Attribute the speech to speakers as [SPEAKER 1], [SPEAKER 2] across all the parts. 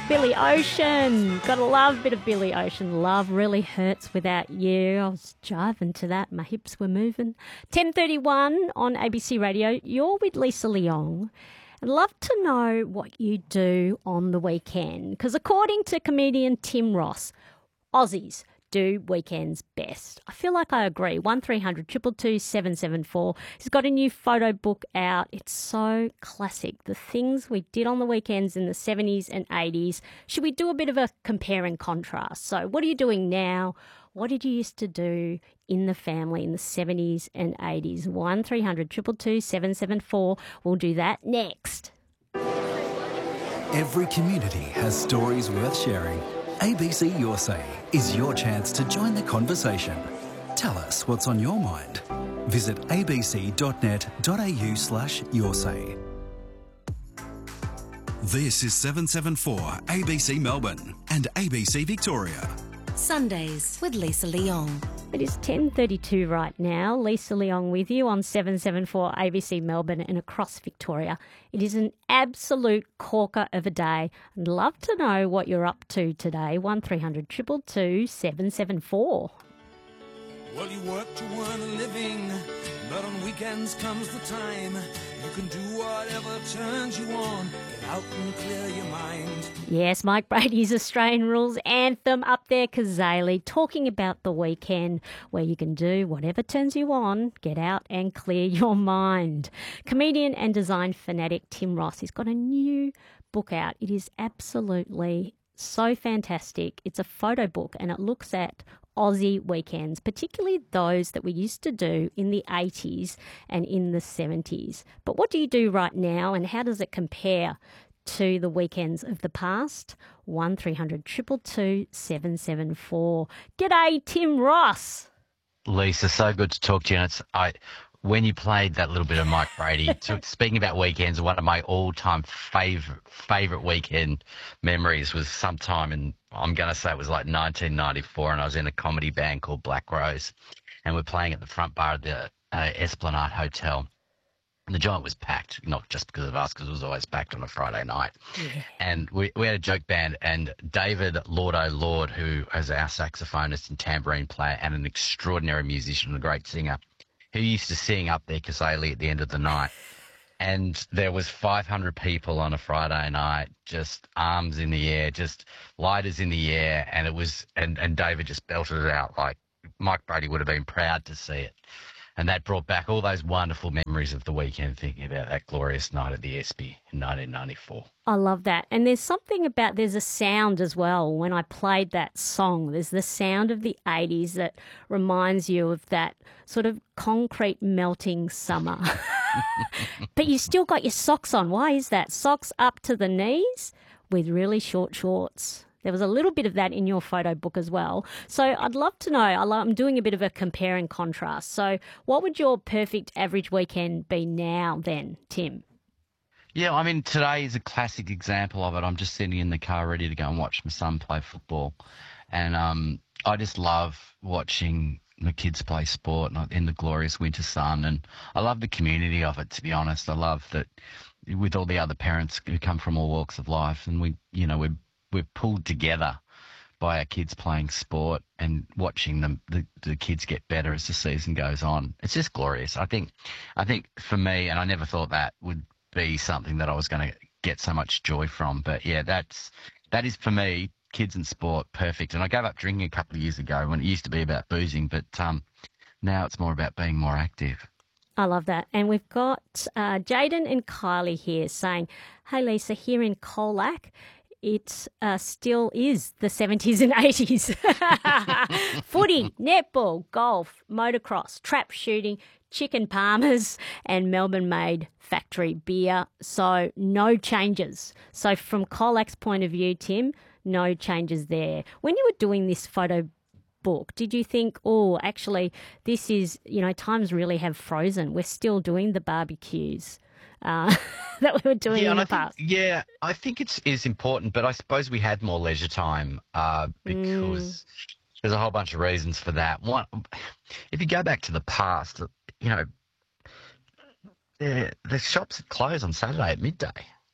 [SPEAKER 1] Billy Ocean. Gotta love a bit of Billy Ocean. Love really hurts without you. I was jiving to that. My hips were moving. 10:31 on ABC Radio. You're with Lisa Leong. I'd love to know what you do on the weekend, because according to comedian Tim Ross, Aussies do weekends best. I feel like I agree. 1300 222 774. He's got a new photo book out. It's so classic. The things we did on the weekends in the 70s and 80s. Should we do a bit of a compare and contrast? So what are you doing now? What did you used to do in the family in the 70s and 80s? 1300 222 774. We'll do that next.
[SPEAKER 2] Every community has stories worth sharing. ABC Your Say is your chance to join the conversation. Tell us what's on your mind. Visit abc.net.au/yoursay.
[SPEAKER 3] This is 774 ABC Melbourne and ABC Victoria.
[SPEAKER 4] Sundays with Lisa Leong.
[SPEAKER 1] It is 10:32 right now. Lisa Leong with you on 774 ABC Melbourne and across Victoria. It is an absolute corker of a day. I'd love to know what you're up to today. 1300 222 774.
[SPEAKER 5] Well, you work to earn a living, but on weekends comes the time you can do whatever turns you on. Get out and clear your mind.
[SPEAKER 1] Yes, Mike Brady's Australian Rules anthem up there, Kazali, talking about the weekend where you can do whatever turns you on, get out and clear your mind. Comedian and design fanatic Tim Ross, he's got a new book out. It is absolutely so fantastic. It's a photo book and it looks at Aussie weekends, particularly those that we used to do in the 80s and in the 70s. But what do you do right now and how does it compare to the weekends of the past? 1300 222 774. G'day, Tim Ross.
[SPEAKER 6] Lisa, so good to talk to you. And when you played that little bit of Mike Brady, speaking about weekends, one of my all-time favourite weekend memories was sometime in, I'm going to say it was like 1994, and I was in a comedy band called Black Rose, and we're playing at the front bar of the Esplanade Hotel. And the joint was packed, not just because of us, because it was always packed on a Friday night. Yeah. And we had a joke band, and David Lordo Lord, who is our saxophonist and tambourine player and an extraordinary musician and a great singer, who used to sing up there, Kazali, at the end of the night. And there was 500 people on a Friday night, just arms in the air, just lighters in the air, and it was, and David just belted it out like Mike Brady would have been proud to see it. And that brought back all those wonderful memories of the weekend, thinking about that glorious night at the Espy in 1994.
[SPEAKER 1] I love that. And there's something about, there's a sound as well. When I played that song, there's the sound of the 80s that reminds you of that sort of concrete melting summer. But you still got your socks on. Why is that? Socks up to the knees with really short shorts. There was a little bit of that in your photo book as well. So I'd love to know, I'm doing a bit of a compare and contrast. So what would your perfect average weekend be now then, Tim?
[SPEAKER 6] Yeah, I mean, today is a classic example of it. I'm just sitting in the car ready to go and watch my son play football. And I just love watching the kids play sport in the glorious winter sun. And I love the community of it, to be honest. I love that with all the other parents who come from all walks of life, and we're pulled together by our kids playing sport and watching them, the kids get better as the season goes on. It's just glorious. I think for me, and I never thought that would be something that I was going to get so much joy from. But yeah, that is for me, kids and sport, perfect. And I gave up drinking a couple of years ago when it used to be about boozing, but now it's more about being more active.
[SPEAKER 1] I love that. And we've got Jaden and Kylie here saying, hey Lisa, here in Colac, it still is the 70s and 80s. Footy, netball, golf, motocross, trap shooting, chicken parmas and Melbourne-made factory beer. So no changes. So from Colac's point of view, Tim, no changes there. When you were doing this photo book, did you think, oh, actually, this is, times really have frozen. We're still doing the barbecues that we were doing in the past?
[SPEAKER 6] I think it is important, but I suppose we had more leisure time because there's a whole bunch of reasons for that. One, if you go back to the past, the shops had closed on Saturday at midday.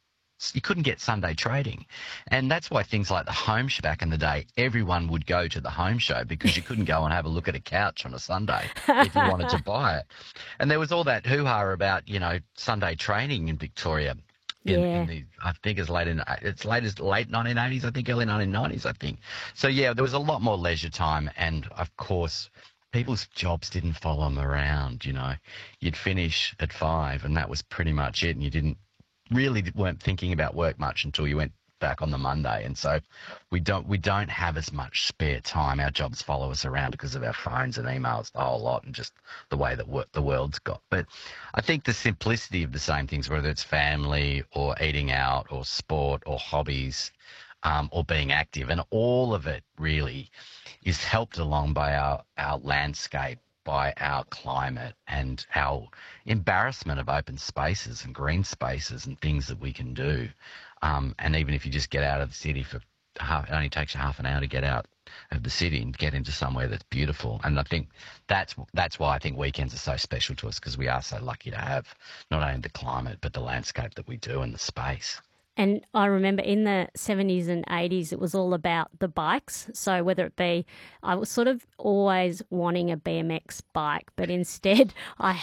[SPEAKER 6] you couldn't get Sunday trading. And that's why things like the home show back in the day, everyone would go to the home show because you couldn't go and have a look at a couch on a Sunday if you wanted to buy it. And there was all that hoo-ha about, Sunday trading in Victoria. In the, I think it's late 1980s, I think early 1990s, I think. So there was a lot more leisure time, and of course, people's jobs didn't follow them around. You'd finish at 5, and that was pretty much it, and you weren't thinking about work much until you went back on the Monday. And so we don't have as much spare time. Our jobs follow us around because of our phones and emails, the whole lot, and just the way that the world's got. But I think the simplicity of the same things, whether it's family or eating out or sport or hobbies, or being active, and all of it really is helped along by our landscape, by our climate, and our embarrassment of open spaces and green spaces and things that we can do. And even if you just get out of the city it only takes you half an hour to get out of the city and get into somewhere that's beautiful. And I think that's why I think weekends are so special to us, because we are so lucky to have not only the climate but the landscape that we do and the space.
[SPEAKER 1] And I remember in the 70s and 80s, it was all about the bikes. So whether it be, I was sort of always wanting a BMX bike, but instead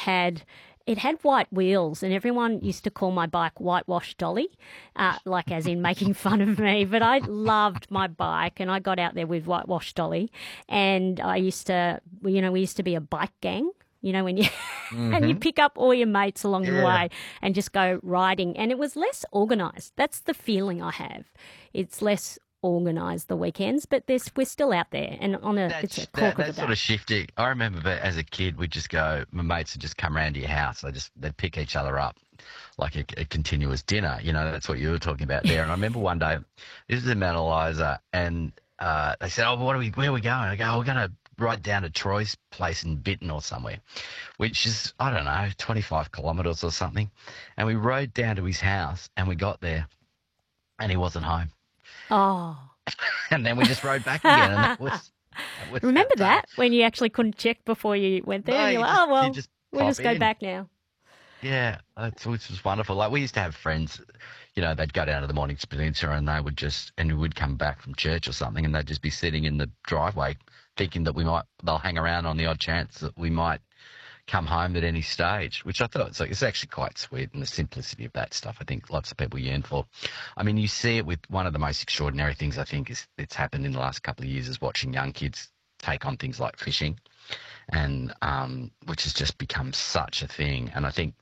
[SPEAKER 1] it had white wheels, and everyone used to call my bike Whitewash Dolly, like as in making fun of me. But I loved my bike, and I got out there with Whitewash Dolly, and we used to be a bike gang. When you and you pick up all your mates along the way and just go riding, and it was less organised. That's the feeling I have. It's less organised the weekends, but we're still out there, and it's a cork of a day.
[SPEAKER 6] Sort of shifting. I remember that as a kid, we'd just go. My mates would just come round to your house. They'd pick each other up like a continuous dinner. That's what you were talking about there. And I remember one day, this is in Mount Eliza, and they said, "Oh, where are we going?" I go, "We're going to ride down to Troy's place in Bitton or somewhere," which is, I don't know, 25 kilometres or something. And we rode down to his house, and we got there, and he wasn't home.
[SPEAKER 1] Oh.
[SPEAKER 6] And then we just rode back again. And that was
[SPEAKER 1] Remember that when you actually couldn't check before you went there?
[SPEAKER 6] No,
[SPEAKER 1] and you're like, we'll just go back now.
[SPEAKER 6] Yeah, which was wonderful. Like, we used to have friends, they'd go down to the Mornington Peninsula, and we would come back from church or something, and they'd just be sitting in the driveway thinking that they'll hang around on the odd chance that we might come home at any stage, which I thought it's actually quite sweet, and the simplicity of that stuff I think lots of people yearn for. I mean, you see it with one of the most extraordinary things I think it's happened in the last couple of years is watching young kids take on things like fishing, and which has just become such a thing. And I think